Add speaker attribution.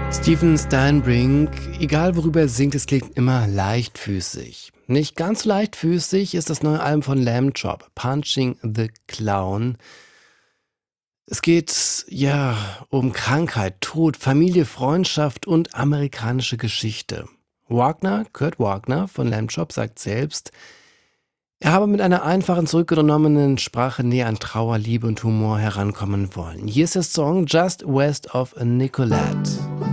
Speaker 1: Stephen Steinbrink, egal worüber er singt, es klingt immer leichtfüßig. Nicht ganz so leichtfüßig ist das neue Album von Lamb Chop, Punching the Clown. Es geht ja um Krankheit, Tod, Familie, Freundschaft und amerikanische Geschichte. Kurt Wagner von Lamb Chop sagt selbst, er habe mit einer einfachen, zurückgenommenen Sprache näher an Trauer, Liebe und Humor herankommen wollen. Hier ist der Song Just West of Nicolette.